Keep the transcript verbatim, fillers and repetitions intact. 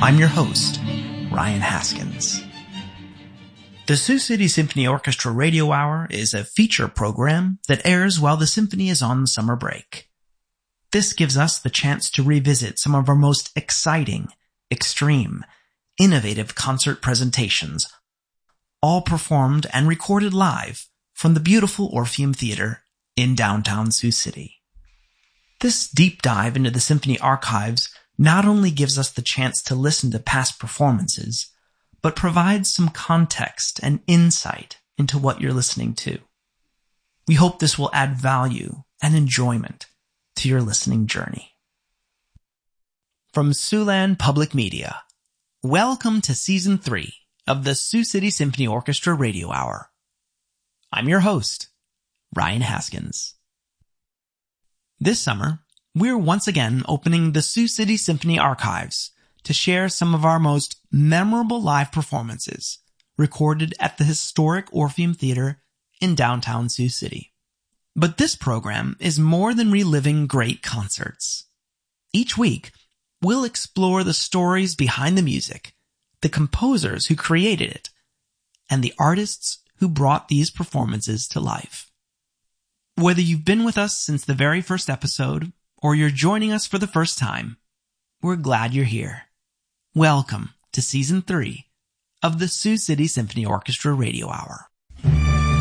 I'm your host, Ryan Haskins. The Sioux City Symphony Orchestra Radio Hour is a feature program that airs while the symphony is on summer break. This gives us the chance to revisit some of our most exciting, extreme, innovative concert presentations, all performed and recorded live from the beautiful Orpheum Theater in downtown Sioux City. This deep dive into the symphony archives not only gives us the chance to listen to past performances, but provides some context and insight into what you're listening to. We hope this will add value and enjoyment to your listening journey. From Siouxland Public Media, welcome to Season three of the Sioux City Symphony Orchestra Radio Hour. I'm your host, Ryan Haskins. This summer, we're once again opening the Sioux City Symphony Archives to share some of our most memorable live performances recorded at the historic Orpheum Theater in downtown Sioux City. But this program is more than reliving great concerts. Each week, we'll explore the stories behind the music, the composers who created it, and the artists who brought these performances to life. Whether you've been with us since the very first episode, or you're joining us for the first time, we're glad you're here. Welcome to Season three of the Sioux City Symphony Orchestra Radio Hour.